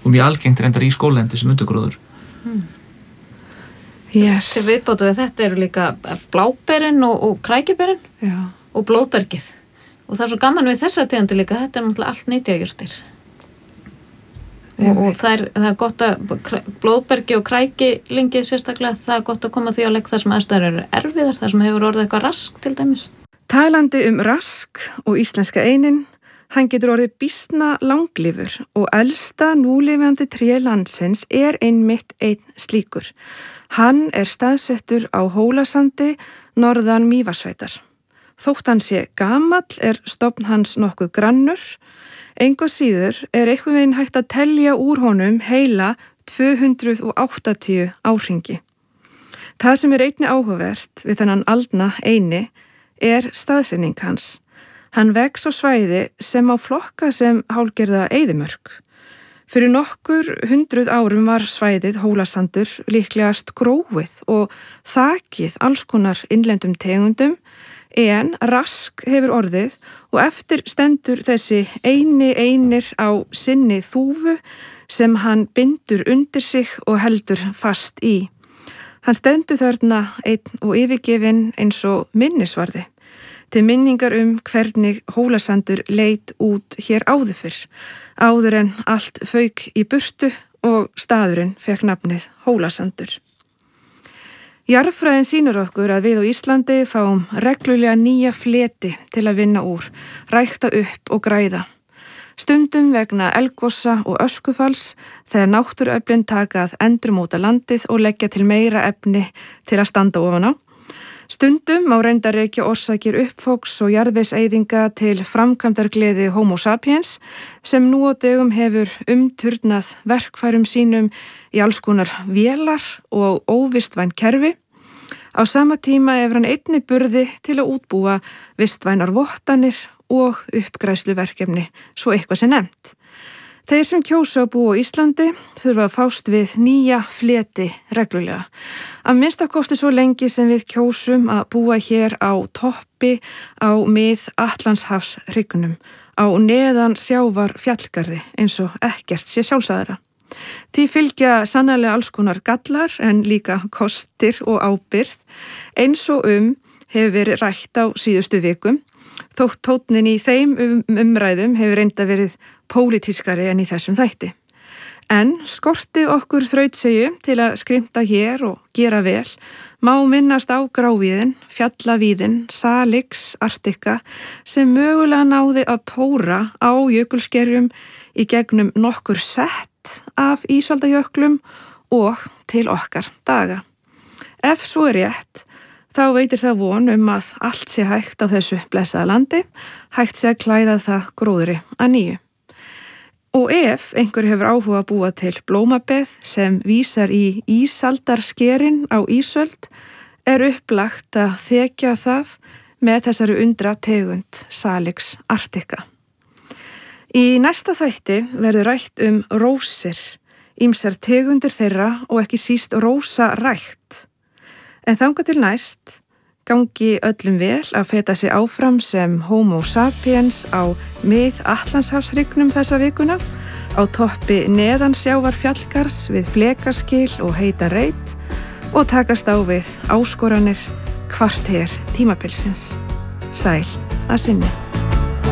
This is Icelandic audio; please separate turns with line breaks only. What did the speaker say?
og mjög algengt reyndar í skóglendi sem undirgróður.
Yes.
Til viðbótu við þetta eru líka bláberin og krækiberin og blóðbergið. Og það er svo gaman við þessa tegundir líka, þetta er náttúrulega allt nytjajurtir. Og það er gott að blóðbergi og krækilingið sérstaklega, það er gott að koma því á legg þar sem aðstæður eru erfiðar, þar sem hefur orðið eitthvað rask til dæmis.
Talandi rask og íslenska einin, hann getur orðið býsna langlífur og elsta núlifandi tré landsins er einmitt einn slíkur. Hann er staðsettur á Hólasandi norðan Mývatnssveitar. Þótt hann sé gamall er stofn hans nokkuð grannur. Engu síður er einhvern veginn hægt að telja úr honum heila 280 árhringi. Það sem er einnig áhugavert við þennan aldna eini er staðsetning hans. Hann vex á svæði sem á flokka sem hálfgerða eyðimörk. Fyrir nokkur 100 árum var svæðið Hólasandur líklegast gróið og þakið alls konar innlendum tegundum, en rask hefur orðið og eftir stendur þessi einir á sinni þúfu sem hann bindur undir sig og heldur fast í. Hann stendur þarna einn og yfirgefinn eins og minnisvarði, til minningar hvernig Hólasandur leit út hér áður fyrr, áður en allt fauk í burtu og staðurinn fekk nafnið Hólasandur. Jarðfræðin sýnir okkur að við á Íslandi fáum reglulega nýja fleti til að vinna úr, rækta upp og græða. Stundum vegna eldgosa og öskufalls þegar náttúruöflin taka að endurmóta landið og leggja til meira efni til að standa ofan á. Stundum má reynda rekja orsakir uppfóks og jarðvegseyðinga til framkvæmdargleði Homo sapiens sem nú á dögum hefur umturnað verkfærum sínum í alls konar vélar og óvistvæn kerfi. Á sama tíma hefur hann einnig burði til að útbúa vistvænar vottanir og uppgræðsluverkefni, svo eitthvað sé nefnt. Þeir sem kjósa að búa á Íslandi þurfa að fást við nýja fleti reglulega. Að minnstakosti svo lengi sem við kjósum að búa hér á toppi á Mið-Atlantshafshryggnum, á neðan sjávar fjallgarði eins og ekkert sé sjálfsagðara. Því fylgja sannarlega alls konar gallar en líka kostir og ábyrgð eins og hefur verið rætt á síðustu vikum. Þótt tónnin í þeim umræðum hefur reynda verið pólitískari en í þessum þætti. En skorti okkur þrautsegju til að skrimta hér og gera vel, má minnast á grávíðin, fjallavíðin, Salix arctica sem mögulega náði að tóra á jökulskerjum í gegnum nokkur sett af ísaldajöklum og til okkar daga. Ef svo er rétt, þá veitir það von að allt sé hægt á þessu blessaða landi, hægt sé að klæða það gróðri að nýju. Og ef einhver hefur áhuga að búa til blómabeð sem vísar í ísaldarskerin á ísöld, er upplagt að þekja það með þessari undra tegund Salix arctica. Í næsta þætti verður rætt rósir, ýmsar tegundir þeirra og ekki síst rósarækt. En þangað til næst gangi öllum vel að feta sig áfram sem Homo sapiens á Mið-Atlantshafshryggnum þessa vikuna, á toppi neðansjávar fjallgarðs við flekaskil og heitan reit og takast á við áskoranir kvarter tímabilsins. Sæl að sinni.